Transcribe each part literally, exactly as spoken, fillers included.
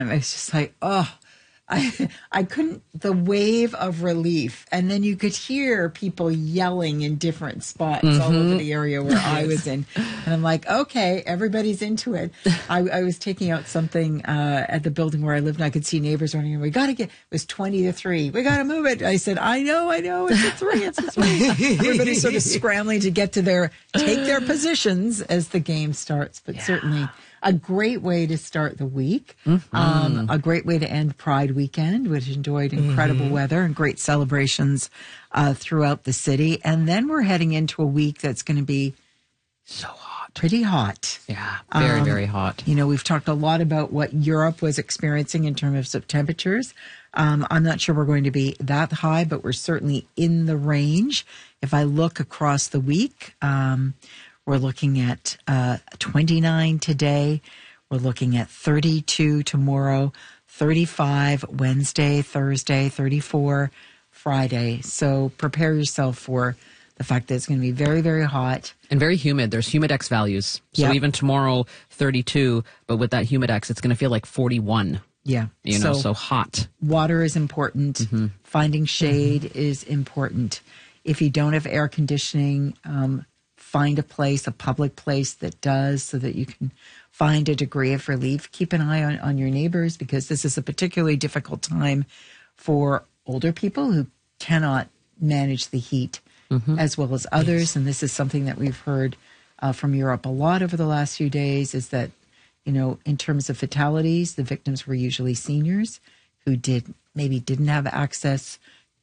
It's just like, oh, I I couldn't, the wave of relief. And then you could hear people yelling in different spots mm-hmm. all over the area where I was in. And I'm like, okay, everybody's into it. I, I was taking out something uh, at the building where I lived, and I could see neighbors running, and we got to get, it was twenty to three. We got to move it. I said, I know, I know, it's a three, it's a three. Everybody's sort of scrambling to get to their, take their positions as the game starts. But yeah. certainly a great way to start the week, mm-hmm. um, a great way to end Pride weekend, which enjoyed incredible mm-hmm. weather and great celebrations uh, throughout the city. And then we're heading into a week that's going to be so hot, pretty hot. Yeah, very, um, very hot. You know, we've talked a lot about what Europe was experiencing in terms of temperatures. Um, I'm not sure we're going to be that high, but we're certainly in the range. If I look across the week, um, we're looking at uh, twenty-nine today. We're looking at thirty-two tomorrow, thirty-five Wednesday, Thursday, thirty-four Friday. So prepare yourself for the fact that it's going to be very, very hot. And very humid. There's humidex values. So yep. even tomorrow, thirty-two, but with that humidex, it's going to feel like forty-one. Yeah. You know, so, so hot. Water is important. Mm-hmm. Finding shade mm-hmm. is important. If you don't have air conditioning, um, find a place, a public place that does, so that you can find a degree of relief. Keep an eye on, on your neighbors, because this is a particularly difficult time for older people who cannot manage the heat mm-hmm. as well as others. Yes. And this is something that we've heard uh, from Europe a lot over the last few days, is that, you know, in terms of fatalities, the victims were usually seniors who did maybe didn't have access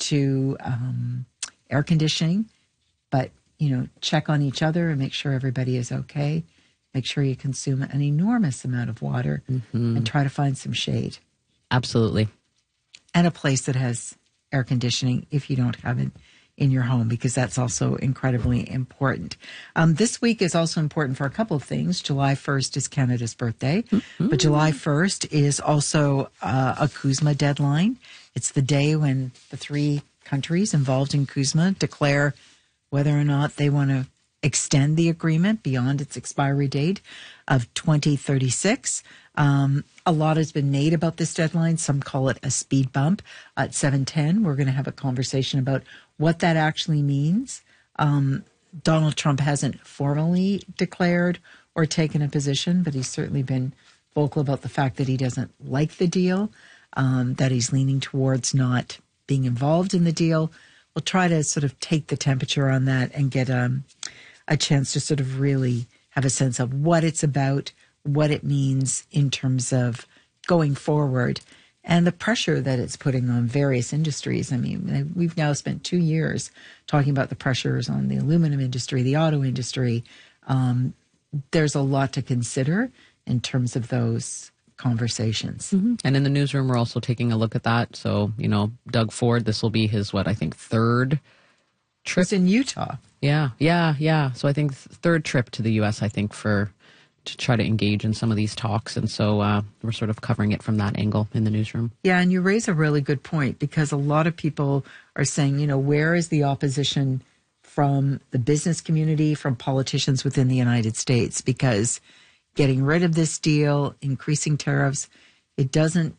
to um, air conditioning, but you know, check on each other and make sure everybody is okay. Make sure you consume an enormous amount of water mm-hmm. and try to find some shade. Absolutely. And a place that has air conditioning if you don't have it in your home, because that's also incredibly important. Um, this week is also important for a couple of things. July first is Canada's birthday, mm-hmm. but July first is also uh, a CUSMA deadline. It's the day when the three countries involved in CUSMA declare whether or not they want to extend the agreement beyond its expiry date of twenty thirty-six. Um, a lot has been made about this deadline. Some call it a speed bump. At seven ten, we're going to have a conversation about what that actually means. Um, Donald Trump hasn't formally declared or taken a position, but he's certainly been vocal about the fact that he doesn't like the deal, um, that he's leaning towards not being involved in the deal. We'll try to sort of take the temperature on that and get um, a chance to sort of really have a sense of what it's about, what it means in terms of going forward, and the pressure that it's putting on various industries. I mean, we've now spent two years talking about the pressures on the aluminum industry, the auto industry. Um, there's a lot to consider in terms of those conversations. Mm-hmm. And in the newsroom, we're also taking a look at that. So, you know, Doug Ford, this will be his, what, I think third trip. It's in Utah. Yeah, yeah, yeah. So I think third trip to the U S, I think, for to try to engage in some of these talks. And so uh, we're sort of covering it from that angle in the newsroom. Yeah, and you raise a really good point, because a lot of people are saying, you know, where is the opposition from the business community, from politicians within the United States? Because getting rid of this deal, increasing tariffs, it doesn't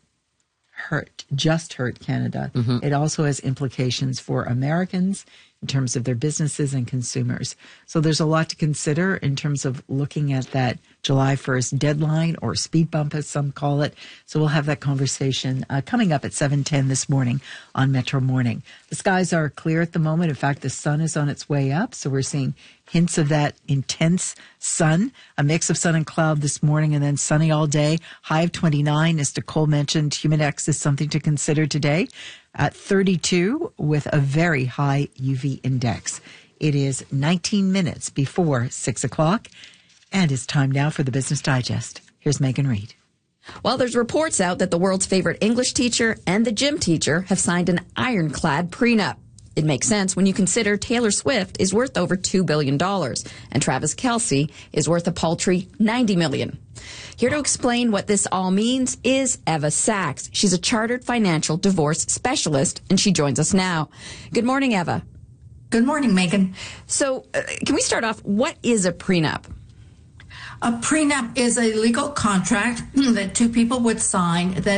hurt, just hurt Canada. Mm-hmm. It also has implications for Americans in terms of their businesses and consumers. So there's a lot to consider in terms of looking at that July first deadline, or speed bump as some call it. So we'll have that conversation uh, coming up at seven ten this morning on Metro Morning. The skies are clear at the moment. In fact, the sun is on its way up. So we're seeing hints of that intense sun, a mix of sun and cloud this morning, and then sunny all day. High of twenty-nine. As Nicole mentioned, Humidex is something to consider today at thirty-two with a very high U V index. It is nineteen minutes before six o'clock, and it's time now for the Business Digest. Here's Megan Reid. Well, there's reports out that the world's favorite English teacher and the gym teacher have signed an ironclad prenup. It makes sense when you consider Taylor Swift is worth over two billion dollars and Travis Kelce is worth a paltry ninety million dollars. Here to explain what this all means is Eva Sachs. She's a chartered financial divorce specialist, and she joins us now. Good morning, Eva. Good morning, Megan. So uh, can we start off, what is a prenup? A prenup is a legal contract that two people would sign that